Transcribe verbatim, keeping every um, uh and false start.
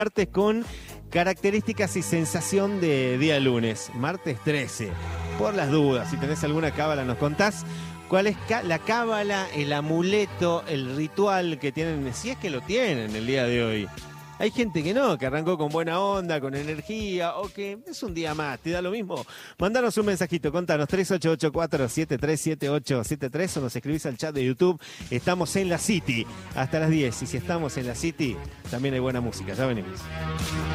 Martes con características y sensación de día lunes, martes trece. Por las dudas, si tenés alguna cábala nos contás. ¿Cuál es la cábala, el amuleto, el ritual que tienen? Si es que lo tienen el día de hoy. Hay gente que no, que arrancó con buena onda, con energía, o que es un día más, ¿te da lo mismo? Mandanos un mensajito, contanos tres ocho ocho cuatro, siete tres siete ocho siete tres o nos escribís al chat de YouTube. Estamos en la City hasta las diez, y si estamos en la City, también hay buena música, ya venimos.